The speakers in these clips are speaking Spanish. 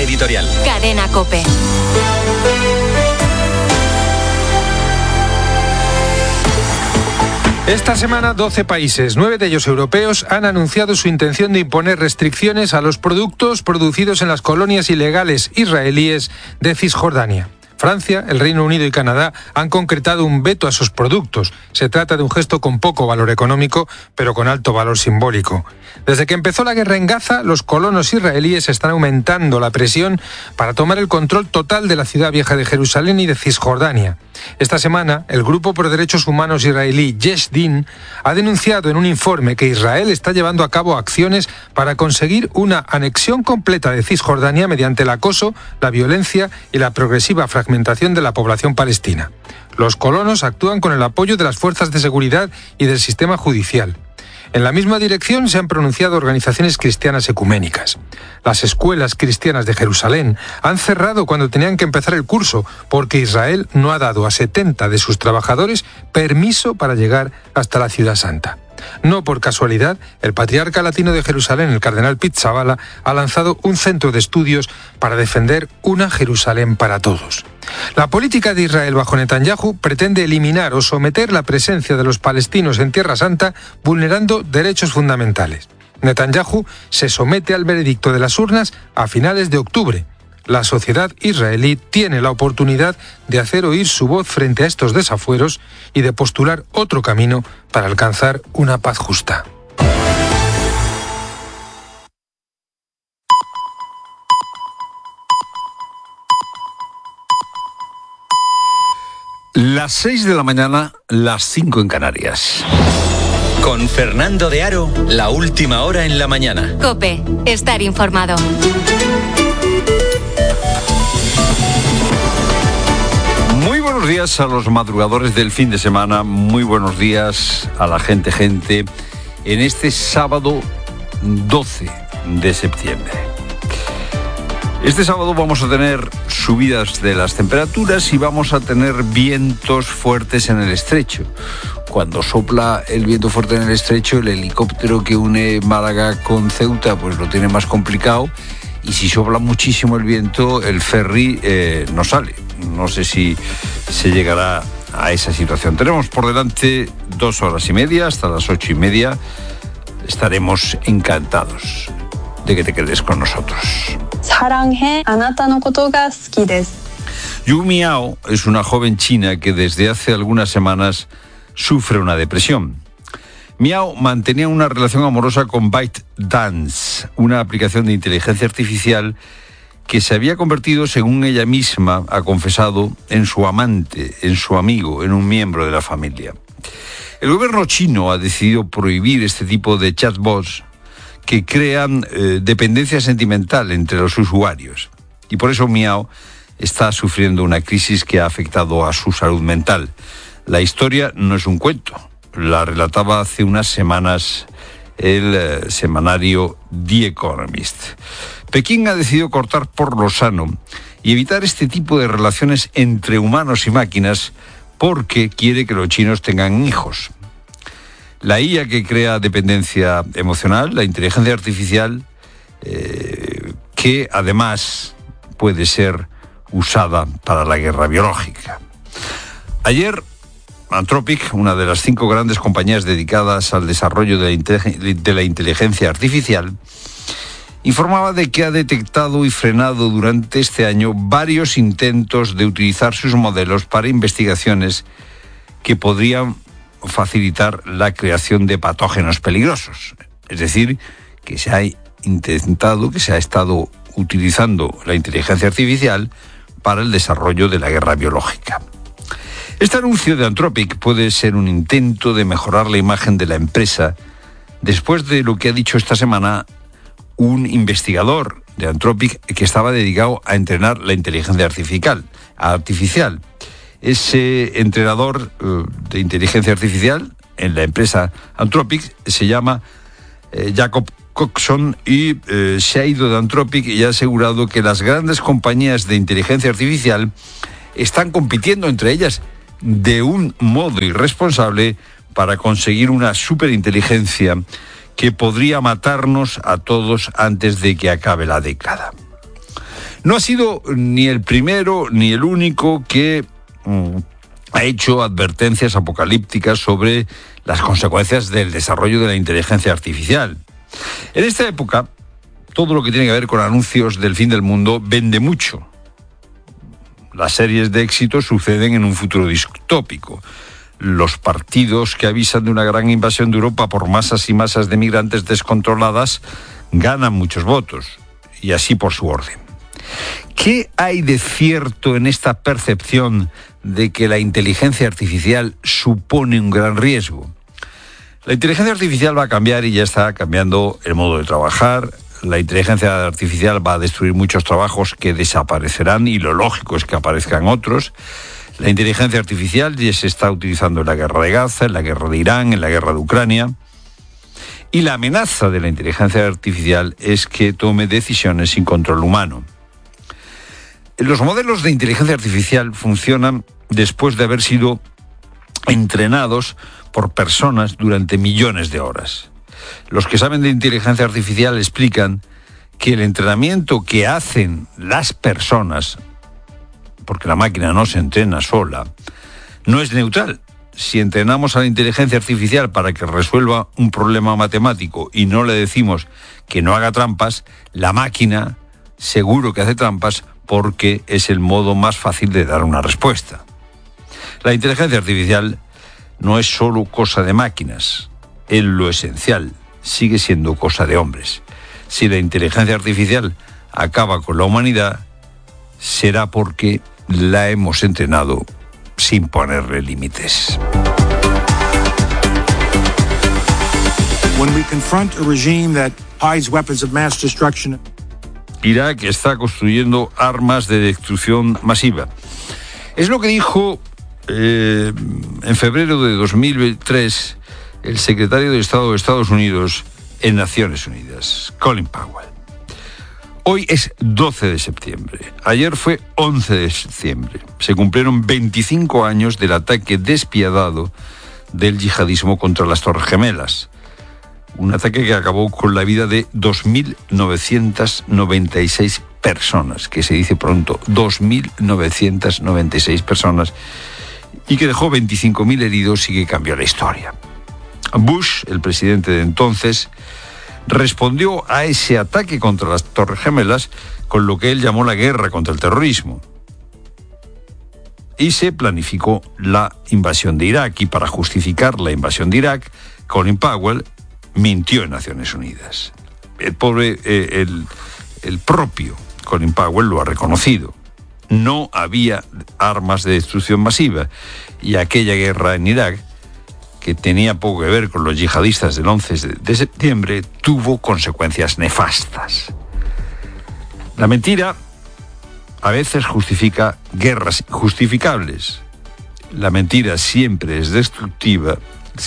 editorial. Cadena COPE. Esta semana 12 países, 9 de ellos europeos, han anunciado su intención de imponer restricciones a los productos producidos en las colonias ilegales israelíes de Cisjordania. Francia, el Reino Unido y Canadá han concretado un veto a esos productos. Se trata de un gesto con poco valor económico, pero con alto valor simbólico. Desde que empezó la guerra en Gaza, los colonos israelíes están aumentando la presión para tomar el control total de la ciudad vieja de Jerusalén y de Cisjordania. Esta semana, el Grupo por Derechos Humanos israelí Yesh Din ha denunciado en un informe que Israel está llevando a cabo acciones para conseguir una anexión completa de Cisjordania mediante el acoso, la violencia y la progresiva fragmentación de la población palestina. Los colonos actúan con el apoyo de las fuerzas de seguridad y del sistema judicial. En la misma dirección se han pronunciado organizaciones cristianas ecuménicas. Las escuelas cristianas de Jerusalén han cerrado cuando tenían que empezar el curso porque Israel no ha dado a 70 de sus trabajadores permiso para llegar hasta la Ciudad Santa. No por casualidad, el patriarca latino de Jerusalén, el cardenal Pizzaballa, ha lanzado un centro de estudios para defender una Jerusalén para todos. La política de Israel bajo Netanyahu pretende eliminar o someter la presencia de los palestinos en Tierra Santa, vulnerando derechos fundamentales. Netanyahu se somete al veredicto de las urnas a finales de octubre. La sociedad israelí tiene la oportunidad de hacer oír su voz frente a estos desafueros y de postular otro camino para alcanzar una paz justa. Las 6 de la mañana, las 5 en Canarias. Con Fernando de Aro, la última hora en la mañana. COPE, estar informado. Muy buenos días a los madrugadores del fin de semana, muy buenos días a la gente en este sábado 12 de septiembre. Este sábado vamos a tener subidas de las temperaturas y vamos a tener vientos fuertes en el estrecho. Cuando sopla el viento fuerte en el estrecho, el helicóptero que une Málaga con Ceuta pues lo tiene más complicado, y si sopla muchísimo el viento, el ferry no sale. No sé si se llegará a esa situación. Tenemos por delante 2 horas y media, hasta las 8:30. Estaremos encantados de que te quedes con nosotros. Yu Miao es una joven china que desde hace algunas semanas sufre una depresión. Miao mantenía una relación amorosa con ByteDance, una aplicación de inteligencia artificial que se había convertido, según ella misma ha confesado, en su amante, en su amigo, en un miembro de la familia. El gobierno chino ha decidido prohibir este tipo de chatbots que crean dependencia sentimental entre los usuarios. Y por eso Miao está sufriendo una crisis que ha afectado a su salud mental. La historia no es un cuento. La relataba hace unas semanas el semanario The Economist. Pekín ha decidido cortar por lo sano y evitar este tipo de relaciones entre humanos y máquinas porque quiere que los chinos tengan hijos. La IA que crea dependencia emocional, la inteligencia artificial, que además puede ser usada para la guerra biológica. Ayer, Anthropic, una de las 5 grandes compañías dedicadas al desarrollo de la inteligencia artificial, informaba de que ha detectado y frenado durante este año varios intentos de utilizar sus modelos para investigaciones que podrían facilitar la creación de patógenos peligrosos. Es decir, que se ha estado utilizando la inteligencia artificial para el desarrollo de la guerra biológica. Este anuncio de Anthropic puede ser un intento de mejorar la imagen de la empresa después de lo que ha dicho esta semana un investigador de Anthropic que estaba dedicado a entrenar la inteligencia artificial. Ese entrenador de inteligencia artificial en la empresa Anthropic se llama Jacob Coxon y se ha ido de Anthropic y ha asegurado que las grandes compañías de inteligencia artificial están compitiendo entre ellas de un modo irresponsable para conseguir una superinteligencia que podría matarnos a todos antes de que acabe la década. No ha sido ni el primero ni el único que ha hecho advertencias apocalípticas sobre las consecuencias del desarrollo de la inteligencia artificial. En esta época, todo lo que tiene que ver con anuncios del fin del mundo vende mucho. Las series de éxito suceden en un futuro distópico. Los partidos que avisan de una gran invasión de Europa por masas y masas de migrantes descontroladas ganan muchos votos, y así por su orden. ¿Qué hay de cierto en esta percepción de que la inteligencia artificial supone un gran riesgo? La inteligencia artificial va a cambiar y ya está cambiando el modo de trabajar. La inteligencia artificial va a destruir muchos trabajos que desaparecerán y lo lógico es que aparezcan otros. La inteligencia artificial ya se está utilizando en la guerra de Gaza, en la guerra de Irán, en la guerra de Ucrania. Y la amenaza de la inteligencia artificial es que tome decisiones sin control humano. Los modelos de inteligencia artificial funcionan después de haber sido entrenados por personas durante millones de horas. Los que saben de inteligencia artificial explican que el entrenamiento que hacen las personas, porque la máquina no se entrena sola, no es neutral. Si entrenamos a la inteligencia artificial para que resuelva un problema matemático y no le decimos que no haga trampas, la máquina seguro que hace trampas porque es el modo más fácil de dar una respuesta. La inteligencia artificial no es solo cosa de máquinas, en lo esencial sigue siendo cosa de hombres. Si la inteligencia artificial acaba con la humanidad, será porque la hemos entrenado sin ponerle límites. When we confront a regime that hides weapons of mass destruction. Irak está construyendo armas de destrucción masiva. Es lo que dijo en febrero de 2003 el secretario de Estado de Estados Unidos en Naciones Unidas, Colin Powell. Hoy es 12 de septiembre. Ayer fue 11 de septiembre. Se cumplieron 25 años del ataque despiadado del yihadismo contra las Torres Gemelas. Un ataque que acabó con la vida de 2.996 personas, que se dice pronto, 2.996 personas, y que dejó 25.000 heridos y que cambió la historia. Bush, el presidente de entonces, respondió a ese ataque contra las Torres Gemelas con lo que él llamó la guerra contra el terrorismo. Y se planificó la invasión de Irak, y para justificar la invasión de Irak, Colin Powell mintió en Naciones Unidas. El propio Colin Powell lo ha reconocido. No había armas de destrucción masiva, y aquella guerra en Irak, que tenía poco que ver con los yihadistas del 11 de septiembre, tuvo consecuencias nefastas. La mentira a veces justifica guerras injustificables. La mentira siempre es destructiva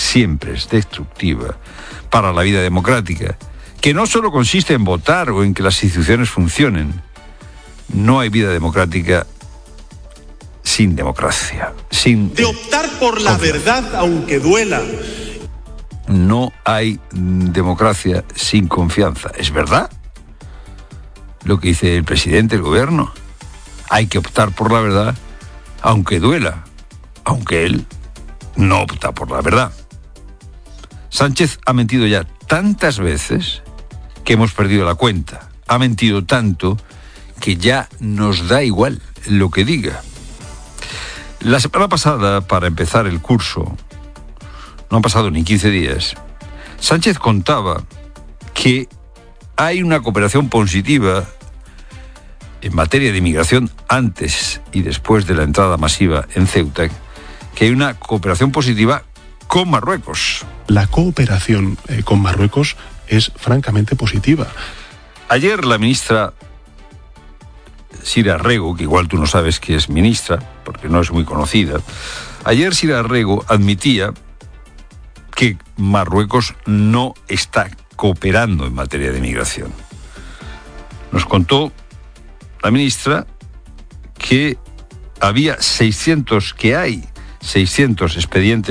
para la vida democrática, que no solo consiste en votar o en que las instituciones funcionen. No hay vida democrática sin democracia, de optar por la verdad aunque duela. No hay democracia sin confianza. ¿Es verdad lo que dice el presidente del gobierno? Hay que optar por la verdad aunque duela, aunque él no opta por la verdad. Sánchez ha mentido ya tantas veces que hemos perdido la cuenta. Ha mentido tanto que ya nos da igual lo que diga. La semana pasada, para empezar el curso, no han pasado ni 15 días, Sánchez contaba que hay una cooperación positiva en materia de inmigración antes y después de la entrada masiva en Ceuta, que hay una cooperación positiva con Marruecos. La cooperación con Marruecos es francamente positiva. Ayer la ministra Sira Rego, que igual tú no sabes que es ministra, porque no es muy conocida, ayer Sira Rego admitía que Marruecos no está cooperando en materia de inmigración. Nos contó la ministra que hay 600 expedientes